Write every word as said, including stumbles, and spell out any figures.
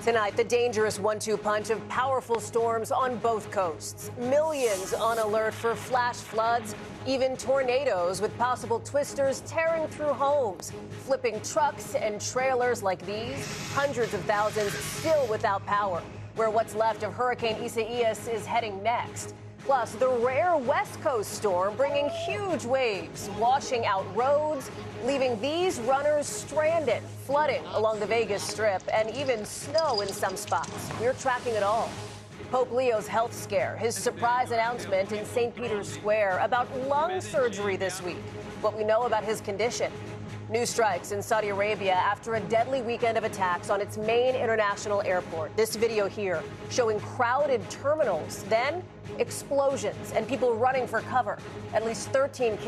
Tonight, the dangerous one two punch of powerful storms on both coasts. Millions on alert for flash floods, even tornadoes with possible twisters tearing through homes, flipping trucks and trailers like these. Hundreds of thousands still without power, where what's left of Hurricane Isaias is heading next. Plus, the rare West Coast storm bringing huge waves, washing out roads, leaving these runners stranded, flooding along the Vegas Strip, and even snow in some spots. We're tracking it all. Pope Leo's health scare, his surprise announcement in Saint Peter's Square about lung surgery this week, what we know about his condition. New strikes in Saudi Arabia after a deadly weekend of attacks on its main international airport. This video here showing crowded terminals, then explosions and people running for cover. At least thirteen kids